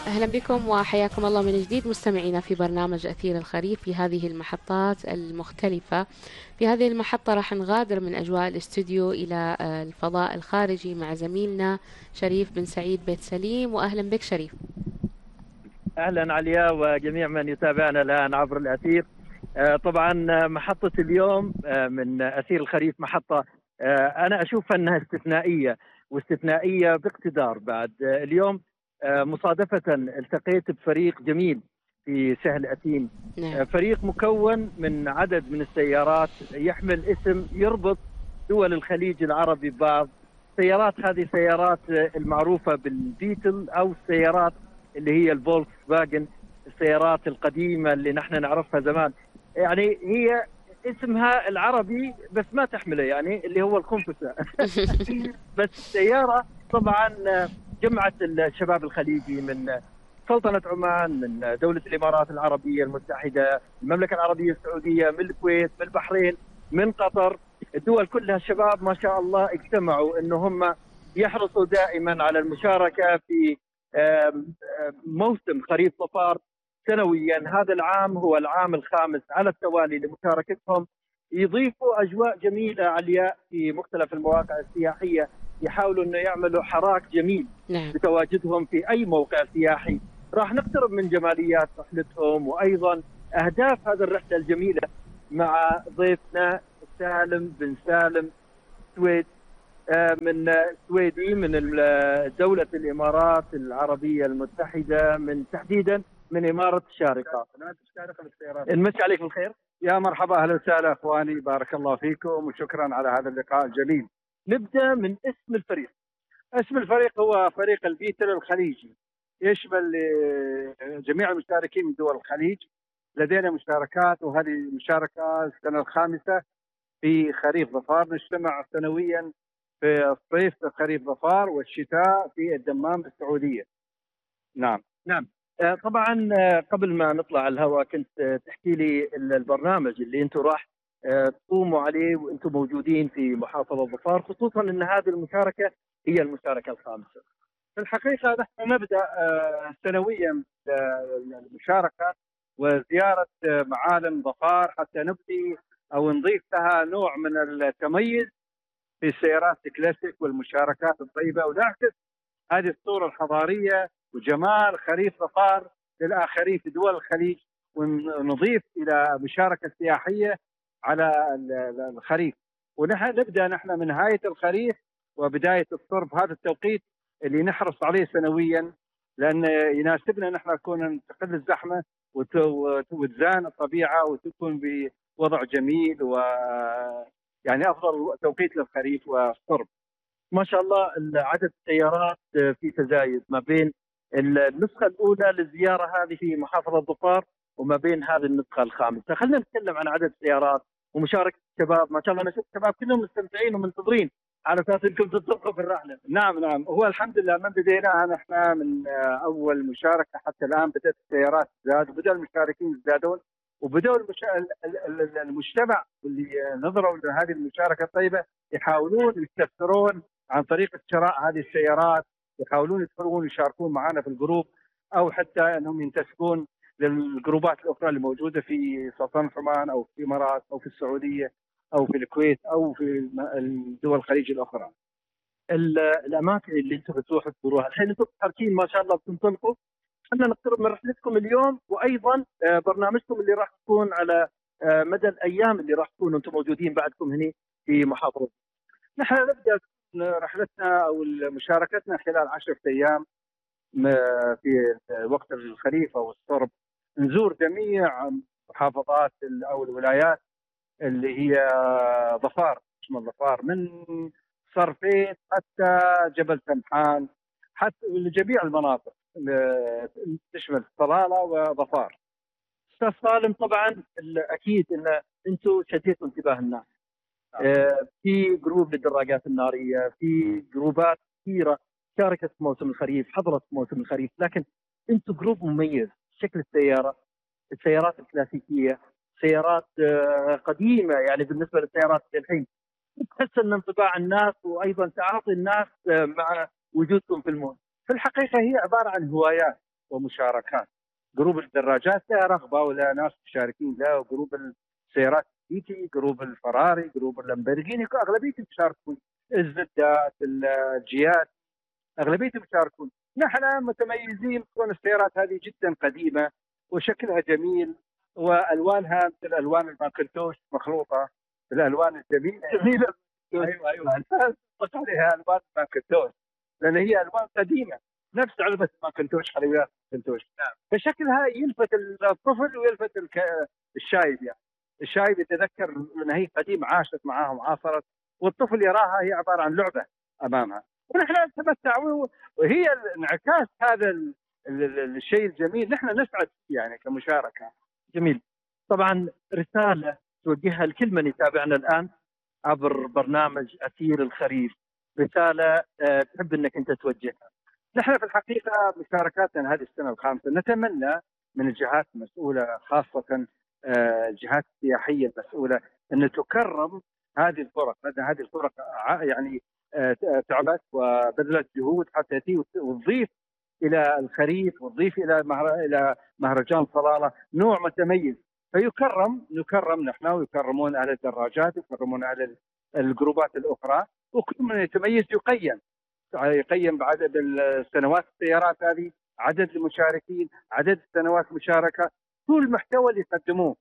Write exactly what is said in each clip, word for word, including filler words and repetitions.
أهلا بكم وحياكم الله من جديد مستمعينا في برنامج أثير الخريف في هذه المحطات المختلفة. في هذه المحطة راح نغادر من أجواء الاستوديو إلى آه، الفضاء الخارجي مع زميلنا شريف بن سعيد بيت سليم. وأهلا بك شريف. اهلا علياء وجميع من يتابعنا الان عبر الاثير. آه، طبعا آه، محطه اليوم آه، من اثير الخريف محطه آه، انا اشوف انها استثنائيه، واستثنائيه باقتدار. بعد آه، اليوم آه، مصادفه التقيت بفريق جميل في سهل أثيم. نعم. آه، فريق مكون من عدد من السيارات يحمل اسم يربط دول الخليج العربي ببعض. سيارات هذه سيارات آه، المعروفه بالبيتل او السيارات اللي هي الفولكس فاجن، السيارات القديمه اللي نحن نعرفها زمان. يعني هي اسمها العربي بس ما تحمله، يعني اللي هو الخنفسه. بس السياره طبعا جمعت الشباب الخليجي من سلطنه عمان، من دوله الامارات العربيه المتحده، المملكه العربيه السعوديه، من الكويت، من البحرين، من قطر. الدول كلها الشباب ما شاء الله اجتمعوا انه هم يحرصوا دائما على المشاركه في موسم خريف صفار سنويا. هذا العام هو العام الخامس على التوالي لمشاركتهم. يضيفوا اجواء جميله علياء في مختلف المواقع السياحيه، يحاولوا انه يعملوا حراك جميل نعم. بتواجدهم في اي موقع سياحي. راح نقترب من جماليات رحلتهم وايضا اهداف هذه الرحله الجميله مع ضيفنا سالم بن سالم سويد، من سويدي من دولة الإمارات العربية المتحدة، من تحديدا من إمارة الشارقة. نمسي عليك بالخير. يا مرحبا، اهلا وسهلا اخواني، بارك الله فيكم وشكرا على هذا اللقاء الجميل. نبدأ من اسم الفريق. اسم الفريق هو فريق البيتل الخليجي، يشمل جميع المشاركين من دول الخليج. لدينا مشاركات، وهذه المشاركة السنة الخامسة في خريف ظفار. نجتمع سنويا في الصيف في خريف ظفار، والشتاء في الدمام السعودية. نعم نعم. آه، طبعا آه، قبل ما نطلع على الهواء كنت آه، تحكي لي البرنامج اللي انتم راح آه، تقوموا عليه وانتم موجودين في محافظة ظفار، خصوصا ان هذه المشاركة هي المشاركة الخامسة. في الحقيقة نحن نبدأ آه، سنويا آه، المشاركة وزيارة آه، معالم ظفار حتى نبدي أو نضيف لها نوع من التميز في السيارات الكلاسيك والمشاركات الطيبة، ونعكس هذه الصورة الحضارية وجمال خريف ظفار للآخرين في دول الخليج، ونضيف إلى مشاركة سياحية على الخريف. ونحن نبدأ نحن من نهاية الخريف وبداية الصرف، هذا التوقيت اللي نحرص عليه سنويا، لأن يناسبنا نحن نكون تقل الزحمة وتزان الطبيعة وتكون بوضع جميل، و يعني أفضل توقيت للخريف والصرف. ما شاء الله عدد السيارات في تزايد ما بين النسخة الأولى للزيارة هذه في محافظة ظفار وما بين هذه النسخة الخامسة. خلينا نتكلم عن عدد السيارات ومشاركة الشباب. ما شاء الله أنا شفت الشباب كلهم مستمتعين ومنتظرين على أساس أنكم تنطلقوا في الرحلة. نعم نعم، هو الحمد لله من بديناها نحن من أول مشاركة حتى الآن بدأت السيارات تزداد، وبدأ المشاركين يزدادون، وبدأوا المشا... المجتمع اللي نظروا لهذه المشاركة الطيبة يحاولون يستفسرون عن طريقة شراء هذه السيارات، يحاولون يدخلون يشاركون معنا في الجروب، أو حتى أنهم ينتسبون للجروبات الأخرى اللي موجودة في سلطنة عمان أو في الإمارات أو في السعودية أو في الكويت أو في الدول الخليج الأخرى. الأماكن اللي أنتم بتروحوا تزوروها الحين، أنتم متحركين ما شاء الله بتنطلقوا. خلينا نقترب من رحلتكم اليوم وأيضا برنامجكم اللي راح تكون على مدى الأيام اللي راح تكونوا أنتم موجودين بعدكم هنا في محافظة. نحن نبدأ رحلتنا أو مشاركتنا خلال عشرة أيام في وقت الخريف أو الصرب، نزور جميع محافظات أو الولايات اللي هي ظفار، تشمل ظفار من صرفيت حتى جبل سمحان، حتى لجميع المناطق تشمل صلالة وظفار. أستاذ سالم، طبعا أكيد أن أنتم شديتوا انتباه الناس. آه في جروب للدراجات النارية، في جروبات كثيرة شاركت في موسم الخريف، حضرت في موسم الخريف، لكن أنتم جروب مميز. شكل السيارة، السيارات الكلاسيكية، سيارات آه قديمة، يعني بالنسبة للسيارات الحين تحس أن انطباع الناس وأيضا تعاطي الناس آه مع وجودكم في الموسم. في الحقيقة هي عبارة عن هوايات، ومشاركات. جروب الدراجات له رغبه ولا ناس مشاركين له، وجروب السيارات الجيتي، جروب الفراري، جروب اللامبرجيني، اغلبيتهم يشاركون. الزدات، الجيات، اغلبيتهم يشاركون. نحن متميزين كون السيارات هذه جدا قديمه وشكلها جميل والوانها مثل الوان الماكنتوش مخلوطه بالالوان الجميله جميله. ايوه ايوه طلق عليها الوان ماكنتوش لان هي الوان قديمه نفس علبه ماكنتوش، حلويات ماكنتوش. نعم. فشكلها يلفت الطفل ويلفت الشايب، يعني الشايب يتذكر ان هي قديمه عاشت معاه وعاصرت، والطفل يراها هي عباره عن لعبه امامها، ونحن نتمتع وهي انعكاس هذا الشيء الجميل. نحن نسعد يعني كمشاركه. جميل. طبعا رساله توجهها لكل من يتابعنا الان عبر برنامج أثير الخريف، رساله تحب انك انت توجهها. نحن في الحقيقه مشاركاتنا هذه السنه الخامسه نتمنى من الجهات المسؤوله، خاصه الجهات السياحيه المسؤوله، ان تكرم هذه الفرق، لان هذه الفرق يعني تعبت وبذلت جهود حتى تأتي وتضيف الى الخريف وتضيف الى الى مهرجان صلاله نوع متميز، فيكرم نكرم نحن ويكرمون اهل الدراجات ويكرمون اهل الجروبات الاخرى، وكل من يتميز يقيم يقيم بعدد السنوات السيارات هذه، عدد المشاركين، عدد السنوات المشاركه، كل المحتوى اللي يقدموه.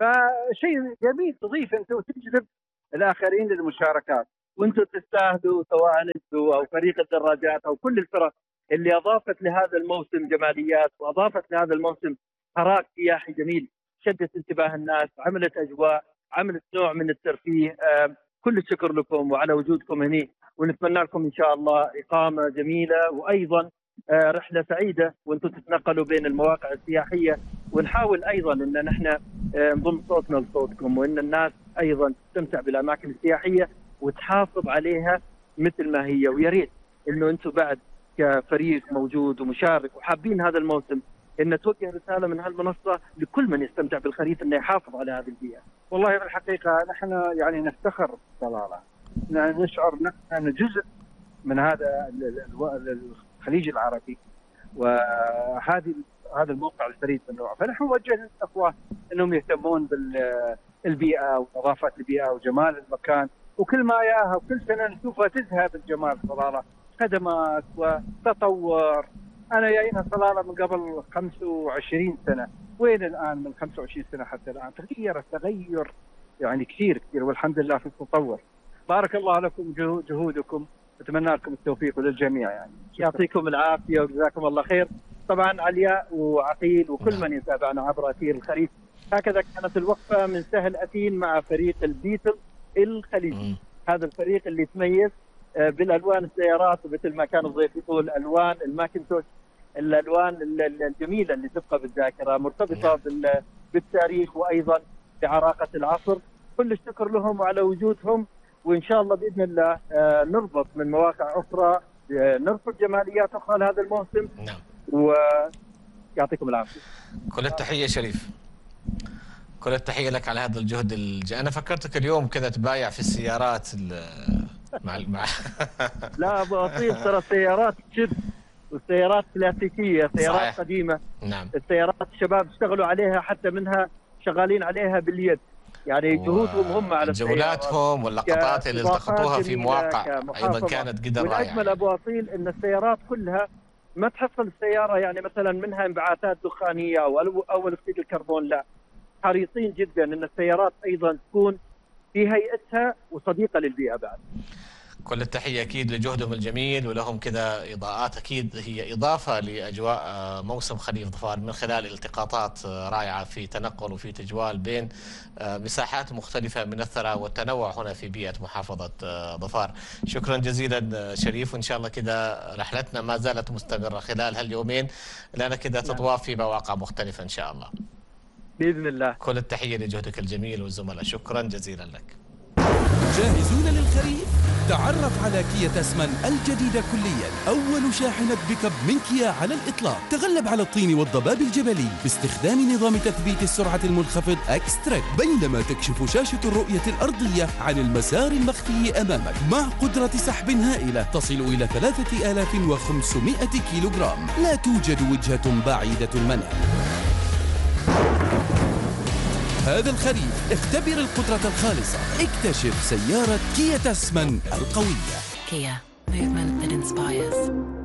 فشيء جميل تضيف انت وتجذب الاخرين للمشاركات، وانتم تستاهلوا سواء انتم او فريق الدراجات او كل الفرق اللي اضافت لهذا الموسم جماليات واضافت لهذا الموسم حراك سياحي جميل، شدت انتباه الناس، عملت اجواء، عملت نوع من الترفيه. آه كل الشكر لكم وعلى وجودكم هنا، ونتمنى لكم ان شاء الله اقامه جميله وايضا آه رحله سعيده وانتم تتنقلوا بين المواقع السياحيه، ونحاول ايضا ان نحن آه نضم صوتنا لصوتكم، وان الناس ايضا تستمتع بالاماكن السياحيه وتحافظ عليها مثل ما هي. ويا ريت انه انتم بعد كفريق موجود ومشارك وحابين هذا الموسم ان توجه رساله من هالمنصه لكل من يستمتع بالخريف انه يحافظ على هذه البيئه. والله بالحقيقه نحن يعني نفتخر بصلاله، نشعر نحن جزء من هذا الخليج العربي، وهذه هذا الموقع الفريد من نوعه، فنحن نوجه للاخوه انهم يهتمون بالبيئه ونظافه البيئه وجمال المكان، وكل ما ياها وكل سنه نشوفها تزهى بالجمال صلاله، خدمات وتطور. انا جاينا صلاله من قبل خمسة وعشرين سنه، وين الان من خمسة وعشرين سنه حتى الان تغيرت تغير يعني كثير كثير، والحمد لله في تطور. بارك الله لكم جهودكم، اتمنى لكم التوفيق وللجميع يعني. يعطيكم العافيه وجزاكم الله خير. طبعا علياء وعقيل وكل من يتابعنا عبر أثير الخريف، هكذا كانت الوقفه من سهل أثين مع فريق البيتل الخليجي. هذا الفريق اللي يتميز بالالوان السيارات، ومثل ما كان الضيف يقول الوان الماكنتوش، الالوان الجميله اللي تبقى بالذاكره، مرتبطه بالتاريخ وايضا بعراقه العصر. كل الشكر لهم وعلى وجودهم، وان شاء الله باذن الله نربط من مواقع اخرى، نرصد جماليات اخرى لهذا الموسم. نعم. ويعطيكم العافيه. كل التحيه شريف، كل التحيه لك على هذا الجهد الج... انا فكرتك اليوم كذا تبايع في السيارات ال... مع مع لا ابو اصيل، ترى السيارات شب والسيارات كلاسيكيه، سيارات صحيح. قديمه. نعم. السيارات الشباب اشتغلوا عليها، حتى منها شغالين عليها باليد، يعني جهودهم هم على جولاتهم واللقطات اللي التقطوها في مواقع ايضا كانت جدا رائعه. والاجمل ابو اصيل ان السيارات كلها ما تحصل السياره يعني مثلا منها انبعاثات دخانيه او اول اكسيد الكربون، لا، حريصين جدا ان السيارات ايضا تكون في هيئتها وصديقه للبيئه بعد. كل التحيه اكيد لجهدهم الجميل، ولهم كذا اضاءات اكيد هي اضافه لاجواء موسم خريف ظفار من خلال التقاطات رائعه في تنقل وفي تجوال بين مساحات مختلفه من الثراء والتنوع هنا في بيئه محافظه ظفار. شكرا جزيلا شريف، وان شاء الله كذا رحلتنا ما زالت مستمره خلال هاليومين لنا كذا تطواف في مواقع مختلفه ان شاء الله باذن الله. كل التحيه لجهدك الجميل والزملاء، شكرا جزيلا لك. جاهزون للخريف؟ تعرف على كيا تسمن الجديدة كليا، أول شاحنة بيكب من كيا على الإطلاق. تغلب على الطين والضباب الجبلي باستخدام نظام تثبيت السرعة المنخفض إكستريك، بينما تكشف شاشة الرؤية الأرضية عن المسار المخفي أمامك مع قدرة سحب هائلة تصل إلى ثلاثة آلاف وخمسمائة كيلوغرام. لا توجد وجهة بعيدة المنام. هذا الخريف اختبر القدرة الخالصة، اكتشف سيارة كيا تسمن القوية. Kia, movement that inspires.